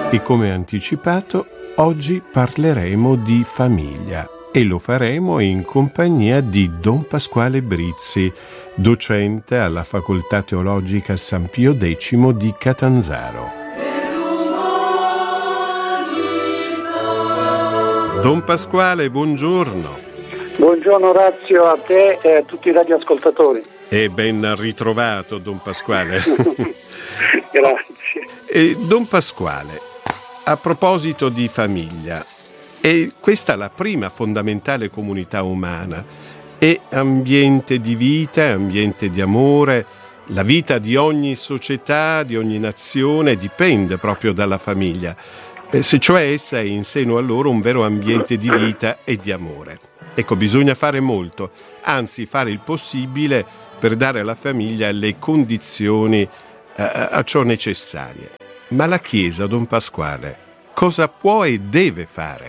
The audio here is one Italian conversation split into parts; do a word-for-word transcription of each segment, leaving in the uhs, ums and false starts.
E come anticipato, oggi parleremo di famiglia e lo faremo in compagnia di Don Pasquale Brizzi, docente alla Facoltà Teologica San Pio X di Catanzaro. Don Pasquale, buongiorno. Buongiorno Orazio, a te e a tutti i radioascoltatori. E ben ritrovato, Don Pasquale. Grazie. E Don Pasquale, a proposito di famiglia, è questa la prima fondamentale comunità umana, è ambiente di vita, ambiente di amore. La vita di ogni società, di ogni nazione dipende proprio dalla famiglia, eh, se cioè essa è in seno a loro un vero ambiente di vita e di amore. Ecco, bisogna fare molto, anzi fare il possibile per dare alla famiglia le condizioni eh, a ciò necessarie. Ma la Chiesa, Don Pasquale, cosa può e deve fare?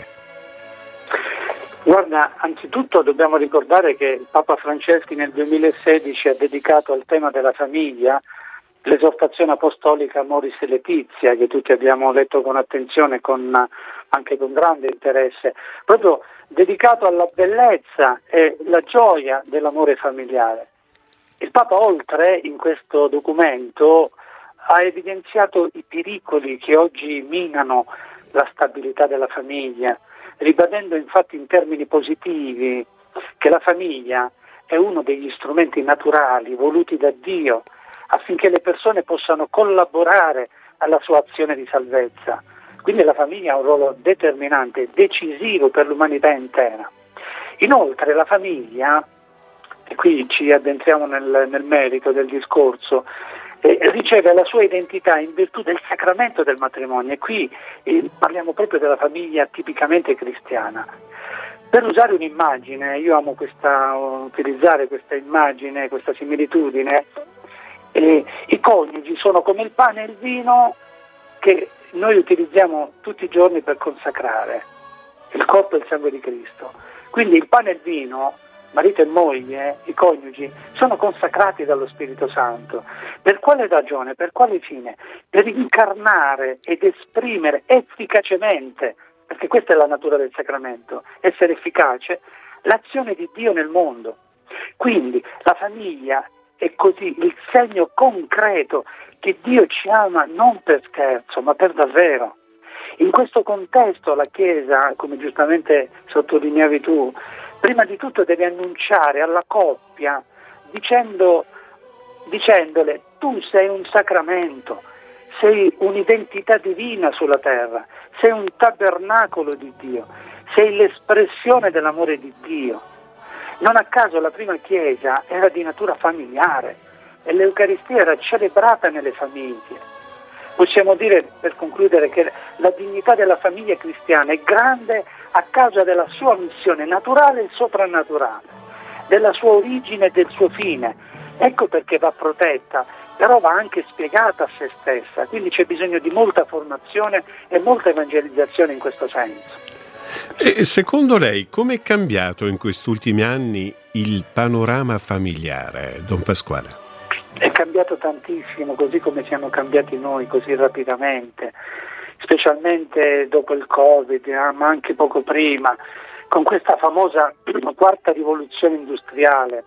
Guarda, anzitutto dobbiamo ricordare che Papa Franceschi nel duemilasedici ha dedicato al tema della famiglia l'esortazione apostolica Amoris Laetitia, che tutti abbiamo letto con attenzione, con, anche con grande interesse, proprio dedicato alla bellezza e la gioia dell'amore familiare. Il Papa, oltre, in questo documento, ha evidenziato i pericoli che oggi minano la stabilità della famiglia, ribadendo infatti in termini positivi che la famiglia è uno degli strumenti naturali voluti da Dio affinché le persone possano collaborare alla sua azione di salvezza. Quindi la famiglia ha un ruolo determinante, decisivo per l'umanità intera. Inoltre la famiglia, e qui ci addentriamo nel, nel merito del discorso, eh, riceve la sua identità in virtù del sacramento del matrimonio, e qui eh, parliamo proprio della famiglia tipicamente cristiana. Per usare un'immagine, io amo questa, utilizzare questa immagine, questa similitudine, eh, i coniugi sono come il pane e il vino che noi utilizziamo tutti i giorni per consacrare il corpo e il sangue di Cristo. Quindi il pane e il vino, marito e moglie, i coniugi, sono consacrati dallo Spirito Santo. Per quale ragione? Per quale fine? Per incarnare ed esprimere efficacemente, perché questa è la natura del sacramento, essere efficace, l'azione di Dio nel mondo. Quindi la famiglia è così il segno concreto che Dio ci ama non per scherzo, ma per davvero. In questo contesto la Chiesa, come giustamente sottolineavi tu, prima di tutto deve annunciare alla coppia dicendo, dicendole: tu sei un sacramento, sei un'identità divina sulla terra, sei un tabernacolo di Dio, sei l'espressione dell'amore di Dio. Non a caso la prima Chiesa era di natura familiare e l'Eucaristia era celebrata nelle famiglie. Possiamo dire, per concludere, che la dignità della famiglia cristiana è grande a causa della sua missione naturale e soprannaturale, della sua origine e del suo fine. Ecco perché va protetta, però va anche spiegata a se stessa, quindi c'è bisogno di molta formazione e molta evangelizzazione in questo senso. E secondo lei come è cambiato in questi ultimi anni il panorama familiare, Don Pasquale? È cambiato tantissimo, così come siamo cambiati noi così rapidamente, specialmente dopo il Covid, ma anche poco prima, con questa famosa quarta rivoluzione industriale.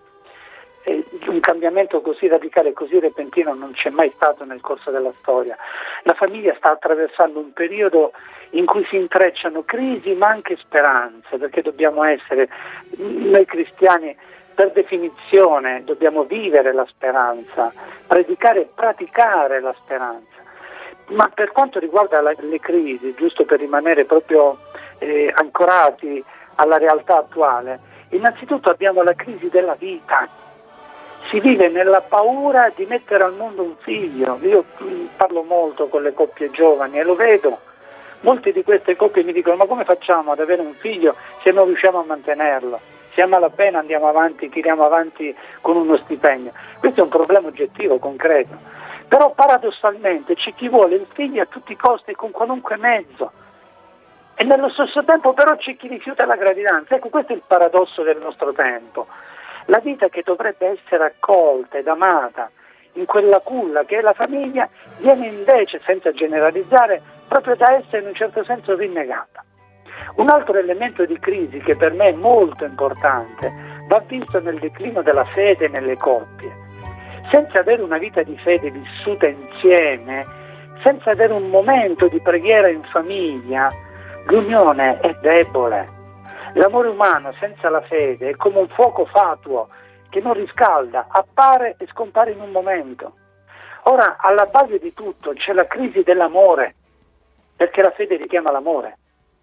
Un cambiamento così radicale, così repentino non c'è mai stato nel corso della storia. La famiglia sta attraversando un periodo in cui si intrecciano crisi ma anche speranze, perché dobbiamo essere, noi cristiani per definizione dobbiamo vivere la speranza, predicare e praticare la speranza. Ma per quanto riguarda la, le crisi, giusto per rimanere proprio eh, ancorati alla realtà attuale, innanzitutto abbiamo la crisi della vita. Si vive nella paura di mettere al mondo un figlio. Io parlo molto con le coppie giovani e lo vedo. Molte di queste coppie mi dicono: ma come facciamo ad avere un figlio se non riusciamo a mantenerlo? Se a malapena andiamo avanti, tiriamo avanti con uno stipendio. Questo è un problema oggettivo, concreto. Però paradossalmente c'è chi vuole il figlio a tutti i costi, con qualunque mezzo. E nello stesso tempo però c'è chi rifiuta la gravidanza. Ecco, questo è il paradosso del nostro tempo. La vita che dovrebbe essere accolta ed amata in quella culla che è la famiglia viene invece, senza generalizzare, proprio da essere in un certo senso rinnegata. Un altro elemento di crisi che per me è molto importante va visto nel declino della fede nelle coppie. Senza avere una vita di fede vissuta insieme, senza avere un momento di preghiera in famiglia, l'unione è debole. L'amore umano senza la fede è come un fuoco fatuo che non riscalda, appare e scompare in un momento. Ora, alla base di tutto c'è la crisi dell'amore, perché la fede richiama l'amore.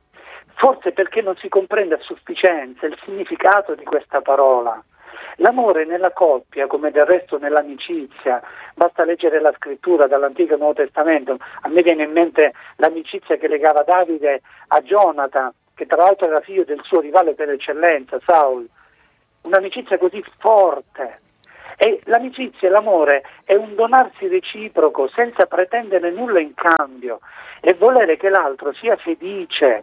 Forse perché non si comprende a sufficienza il significato di questa parola. L'amore nella coppia, come del resto nell'amicizia, basta leggere la scrittura dall'Antico e Nuovo Testamento. A me viene in mente l'amicizia che legava Davide a Jonathan, che tra l'altro era figlio del suo rivale per eccellenza, Saul. Un'amicizia così forte. E l'amicizia e l'amore è un donarsi reciproco senza pretendere nulla in cambio e volere che l'altro sia felice.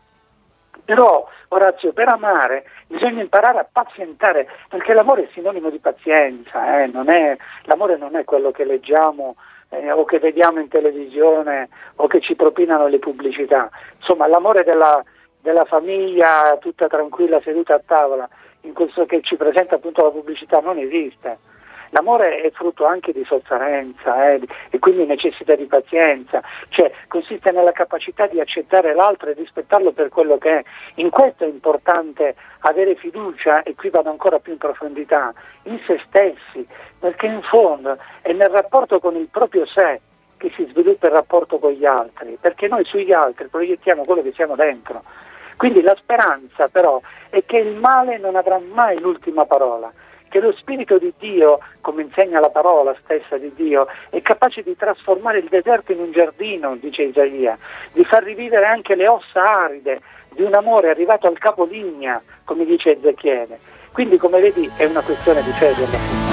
Però, Orazio, per amare bisogna imparare a pazientare, perché l'amore è sinonimo di pazienza, eh? non è, l'amore non è quello che leggiamo eh, o che vediamo in televisione o che ci propinano le pubblicità. Insomma, l'amore della, della famiglia tutta tranquilla seduta a tavola, in questo che ci presenta appunto la pubblicità, non esiste. L'amore è frutto anche di sofferenza eh, e quindi necessita di pazienza, cioè consiste nella capacità di accettare l'altro e rispettarlo per quello che è. In questo è importante avere fiducia, e qui vado ancora più in profondità, in se stessi, perché in fondo è nel rapporto con il proprio sé che si sviluppa il rapporto con gli altri, perché noi sugli altri proiettiamo quello che siamo dentro. Quindi la speranza però è che il male non avrà mai l'ultima parola, che lo Spirito di Dio, come insegna la parola stessa di Dio, è capace di trasformare il deserto in un giardino, dice Isaia, di far rivivere anche le ossa aride di un amore arrivato al capolinea, come dice Ezechiele. Quindi, come vedi, è una questione di fede alla fine.